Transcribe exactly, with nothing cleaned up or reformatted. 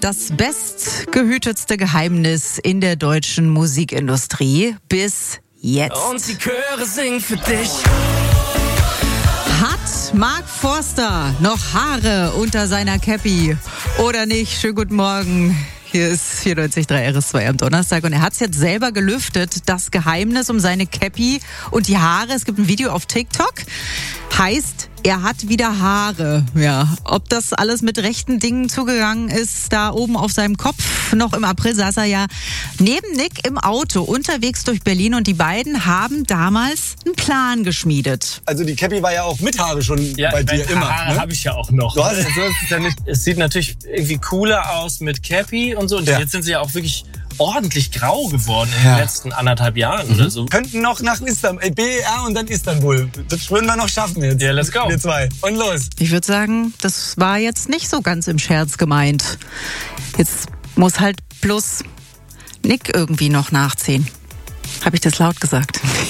das bestgehütetste Geheimnis in der deutschen Musikindustrie bis jetzt. Und die Chöre singen für dich. Hat Mark Forster noch Haare unter seiner Cappy oder nicht? Schönen guten Morgen. Hier ist vierundneunzig Komma drei R S zwei am Donnerstag und er hat es jetzt selber gelüftet, das Geheimnis um seine Cappy und die Haare. Es gibt ein Video auf TikTok, heißt, er hat wieder Haare. Ja, ob das alles mit rechten Dingen zugegangen ist, da oben auf seinem Kopf. Noch im April saß er ja neben Nick im Auto unterwegs durch Berlin und die beiden haben damals einen Plan geschmiedet. Also die Cappy war ja auch mit Haare schon Ja, bei dir meine immer. Haare Ne? habe ich ja auch noch. Du hast- Also, es, ist ja nicht, es sieht natürlich irgendwie cooler aus mit Cappy und so. Und Ja. jetzt sind sie ja auch wirklich ordentlich grau geworden in Ja. den letzten anderthalb Jahren oder so. Könnten noch nach Istanbul, B E R und dann Istanbul. Das würden wir noch schaffen jetzt. Ja, let's go. Wir zwei. Und los. Ich würde sagen, das war jetzt nicht so ganz im Scherz gemeint. Jetzt muss halt plus Nick irgendwie noch nachziehen. Habe ich das laut gesagt?